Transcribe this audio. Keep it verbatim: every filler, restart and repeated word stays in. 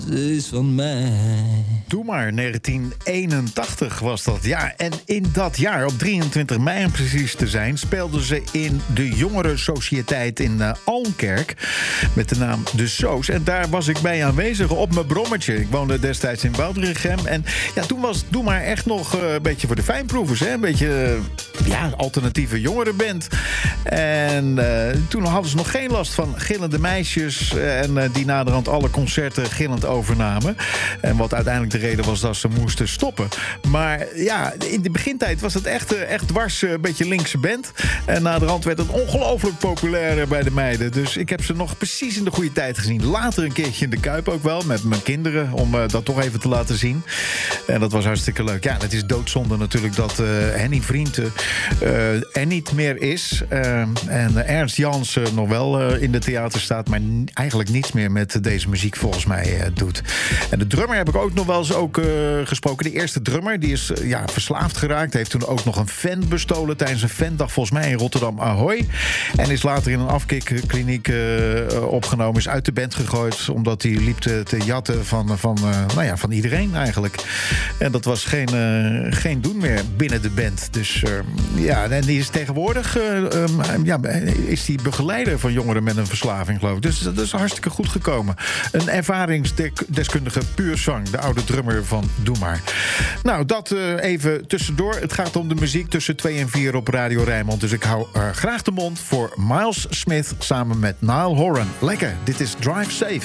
is van mij. Doe maar, negentien eenentachtig was dat. Ja, en in dat jaar, op drieëntwintig mei om precies te zijn, speelden ze in de Jongerensociëteit in uh, Almkerk met de naam De Soos. En daar was ik bij aanwezig op mijn brommertje. Ik woonde destijds in Woudrichem. En ja, toen was Doe maar echt nog uh, een beetje voor de fijnproevers. Hè? Een beetje uh, ja, alternatieve jongerenband. En uh, toen hadden ze nog geen last van gillende meisjes. En uh, die naderhand alle concerten gillend overnamen. En wat uiteindelijk de reden was dat ze moesten stoppen. Maar ja, in de begintijd was het echt, uh, echt dwars uh, een beetje linkse band. En naderhand werd het ongelooflijk populair uh, bij de meiden. Dus ik heb ze nog precies in de goede tijd gezien. Later een keertje in de Kuip ook wel, met mijn kinderen. Om uh, dat toch even te laten zien. En dat was hartstikke leuk. Ja, het is doodzonde natuurlijk dat uh, Henny Vrienden uh, er niet meer is. Uh, en uh, Ernst Jans uh, nog wel uh, in de theater staat, maar n- eigenlijk niets meer met deze muziek volgens mij uh, doet. En de drummer heb ik ook nog wel eens ook, uh, gesproken. De eerste drummer, die is uh, ja, verslaafd geraakt. Heeft toen ook nog een fan bestolen tijdens een fandag volgens mij in Rotterdam Ahoy. En is later in een afkikkliniek uh, opgenomen. Is uit de band gegooid omdat hij liep te, te jatten van, van, uh, nou ja, van iedereen eigenlijk. En dat was geen, uh, geen doen meer binnen de band. Dus uh, ja, en die is tegenwoordig uh, um, ja, is die begeleider van jongeren met een verslaving, geloof ik. Dus dat is hartstikke goed gekomen. Een ervaringsdeskundige puur zang. De oude drummer van Doe maar. Nou, dat uh, even tussendoor. Het gaat om de muziek tussen twee en vier op Radio Rijnmond. Dus ik hou uh, graag de mond voor Miles Smith samen met Niall Horan. Lekker, dit is Drive Safe.